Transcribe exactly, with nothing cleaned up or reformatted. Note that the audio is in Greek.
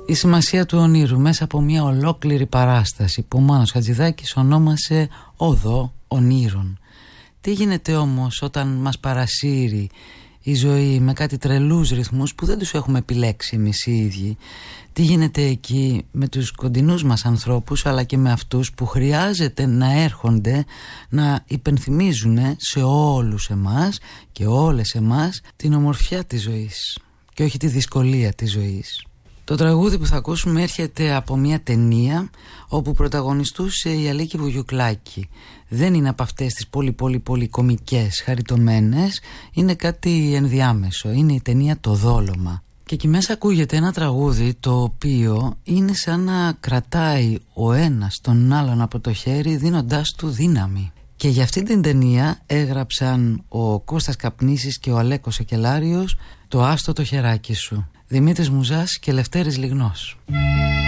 Η σημασία του ονείρου μέσα από μια ολόκληρη παράσταση που ο Μάνος Χατζηδάκης ονόμασε «Οδό ονείρων». Τι γίνεται όμως όταν μας παρασύρει η ζωή με κάτι τρελούς ρυθμούς που δεν τους έχουμε επιλέξει εμείς οι ίδιοι? Τι γίνεται εκεί με τους κοντινούς μας ανθρώπους, αλλά και με αυτούς που χρειάζεται να έρχονται να υπενθυμίζουν σε όλους εμάς και όλες εμάς την ομορφιά της ζωής και όχι τη δυσκολία της ζωής? Το τραγούδι που θα ακούσουμε έρχεται από μια ταινία όπου πρωταγωνιστούσε η Αλίκη Βουγιουκλάκη. Δεν είναι από αυτές τις πολύ πολύ πολύ κομικές χαριτωμένες, είναι κάτι ενδιάμεσο, είναι η ταινία «Το Δόλωμα». Και εκεί μέσα ακούγεται ένα τραγούδι το οποίο είναι σαν να κρατάει ο ένας τον άλλον από το χέρι δίνοντάς του δύναμη. Και για αυτή την ταινία έγραψαν ο Κώστας Καπνίσης και ο Αλέκος Ακελάριος το «Άστο το χεράκι σου». Δημήτρης Μουζάς και Λευτέρης Λιγνός.